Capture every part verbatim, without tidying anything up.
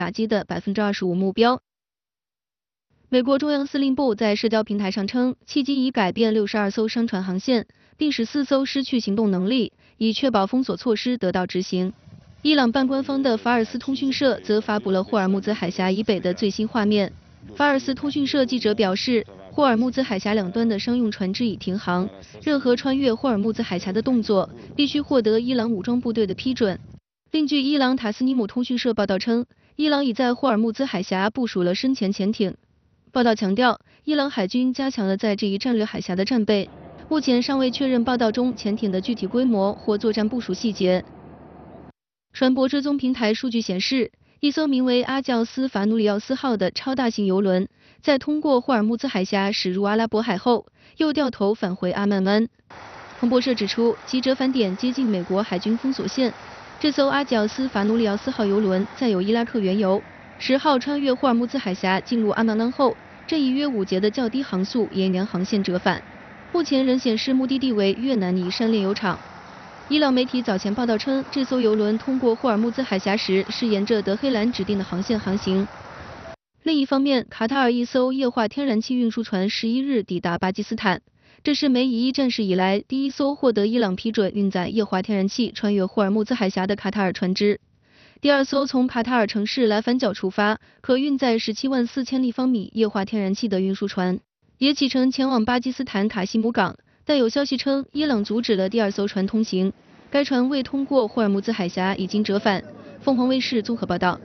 打击的 百分之二十五 目标。美国中央司令部在社交平台上称，契机已改变六十二艘商船航线，并使四艘失去行动能力，以确保封锁措施得到执行。伊朗半官方的法尔斯通讯社则发布了霍尔木兹海峡以北的最新画面。法尔斯通讯社记者表示，霍尔木兹海峡两端的商用船只已停航，任何穿越霍尔木兹海峡的动作必须获得伊朗武装部队的批准。另据伊朗塔斯尼姆通讯社报道称，伊朗已在霍尔木兹海峡部署了深潜潜艇。报道强调，伊朗海军加强了在这一战略海峡的战备，目前尚未确认报道中潜艇的具体规模或作战部署细节。船舶追踪平台数据显示，一艘名为阿教斯法努里奥斯号的超大型油轮，在通过霍尔木兹海峡驶入阿拉伯海后，又掉头返回阿曼湾。彭博社指出，其折返点接近美国海军封锁线。这艘阿教斯法努里奥斯号油轮载有伊拉克原油，十号穿越霍尔木兹海峡进入阿曼湾后，正以约五节的较低航速沿原航线折返，目前仍显示目的地为越南尼山炼油厂。伊朗媒体早前报道称，这艘油轮通过霍尔木兹海峡时是沿着德黑兰指定的航线航行。另一方面，卡塔尔一艘液化天然气运输船十一日抵达巴基斯坦，这是美以伊战事以来第一艘获得伊朗批准运载液化天然气穿越霍尔木兹海峡的卡塔尔船只。第二艘从卡塔尔城市莱凡角出发，可运载十七万四千立方米液化天然气的运输船，也启程前往巴基斯坦卡西姆港。但有消息称，伊朗阻止了第二艘船通行，该船未通过霍尔木兹海峡，已经折返。凤凰卫视综合报道。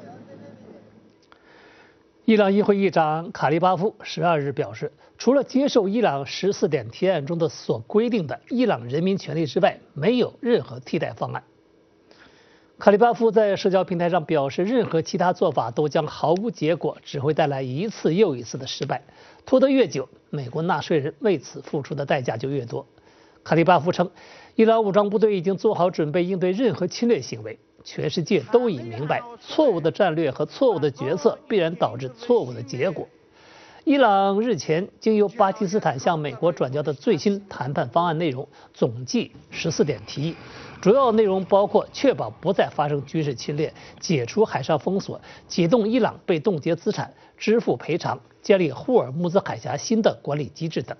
伊朗议会议长卡利巴夫十二日表示，除了接受伊朗十四点提案中的所规定的伊朗人民权利之外，没有任何替代方案。卡利巴夫在社交平台上表示，任何其他做法都将毫无结果，只会带来一次又一次的失败。拖得越久，美国纳税人为此付出的代价就越多。卡利巴夫称，伊朗武装部队已经做好准备应对任何侵略行为，全世界都已明白，错误的战略和错误的决策必然导致错误的结果。伊朗日前经由巴基斯坦向美国转交的最新谈判方案内容总计十四点提议，主要内容包括确保不再发生军事侵略、解除海上封锁、启动伊朗被冻结资产、支付赔偿、建立霍尔木兹海峡新的管理机制等。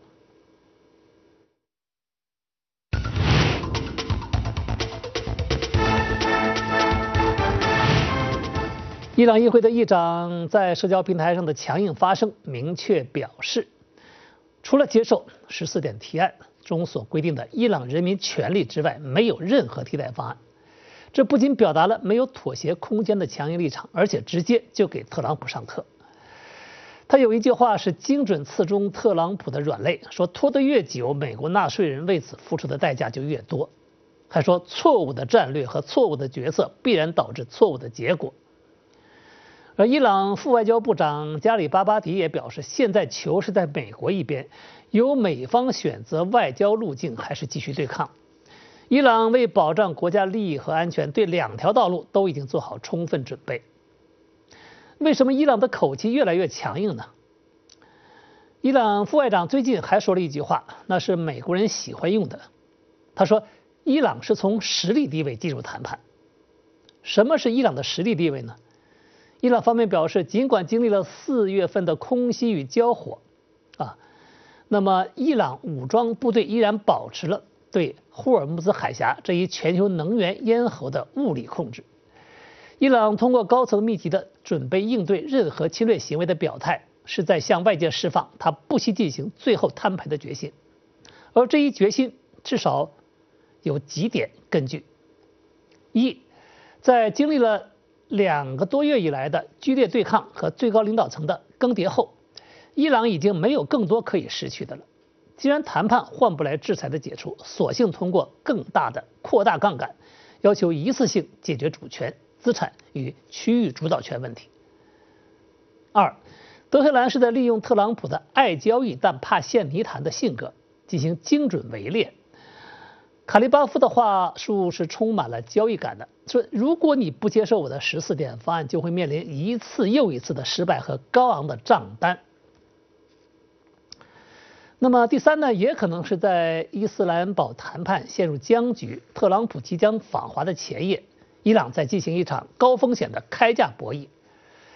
伊朗议会的议长在社交平台上的强硬发声，明确表示，除了接受十四点提案中所规定的伊朗人民权利之外，没有任何替代方案。这不仅表达了没有妥协空间的强硬立场，而且直接就给特朗普上课。他有一句话是精准刺中特朗普的软肋，说拖得越久，美国纳税人为此付出的代价就越多。还说错误的战略和错误的决策必然导致错误的结果。而伊朗副外交部长加里巴巴迪也表示，现在球是在美国一边，由美方选择外交路径还是继续对抗。伊朗为保障国家利益和安全，对两条道路都已经做好充分准备。为什么伊朗的口气越来越强硬呢？伊朗副外长最近还说了一句话，那是美国人喜欢用的。他说，伊朗是从实力地位进入谈判。什么是伊朗的实力地位呢？伊朗方面表示，尽管经历了四月份的空袭与交火，啊，那么伊朗武装部队依然保持了对霍尔木兹海峡这一全球能源咽喉的物理控制。伊朗通过高层密集的准备应对任何侵略行为的表态，是在向外界释放他不惜进行最后摊牌的决心。而这一决心至少有几点根据：一，在经历了两个多月以来的剧烈对抗和最高领导层的更迭后，伊朗已经没有更多可以失去的了。既然谈判换不来制裁的解除，索性通过更大的扩大杠杆，要求一次性解决主权、资产与区域主导权问题。二，德黑兰是在利用特朗普的爱交易但怕陷泥潭的性格进行精准围猎。卡利巴夫的话术是充满了交易感的，说如果你不接受我的十四点方案，就会面临一次又一次的失败和高昂的账单。那么第三呢，也可能是在伊斯兰堡谈判陷入僵局，特朗普即将访华的前夜，伊朗在进行一场高风险的开价博弈。